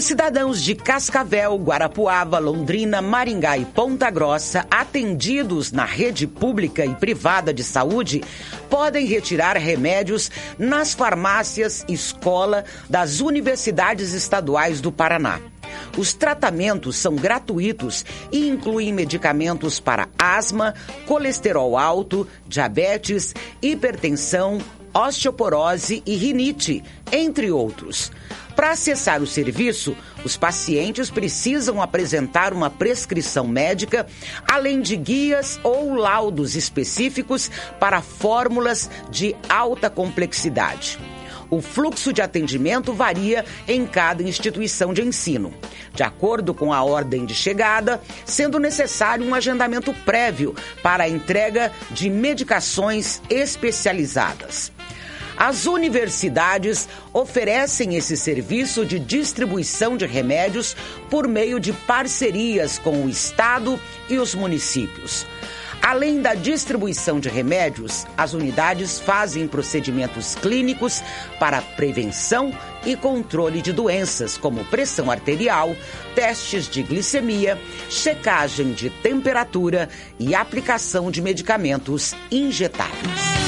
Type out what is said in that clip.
Os cidadãos de Cascavel, Guarapuava, Londrina, Maringá e Ponta Grossa, atendidos na rede pública e privada de saúde, podem retirar remédios nas farmácias escola das universidades estaduais do Paraná. Os tratamentos são gratuitos e incluem medicamentos para asma, colesterol alto, diabetes, hipertensão, osteoporose e rinite, entre outros. Para acessar o serviço, os pacientes precisam apresentar uma prescrição médica, além de guias ou laudos específicos para fórmulas de alta complexidade. O fluxo de atendimento varia em cada instituição de ensino, de acordo com a ordem de chegada, sendo necessário um agendamento prévio para a entrega de medicações especializadas. As universidades oferecem esse serviço de distribuição de remédios por meio de parcerias com o Estado e os municípios. Além da distribuição de remédios, as unidades fazem procedimentos clínicos para prevenção e controle de doenças, como pressão arterial, testes de glicemia, checagem de temperatura e aplicação de medicamentos injetáveis.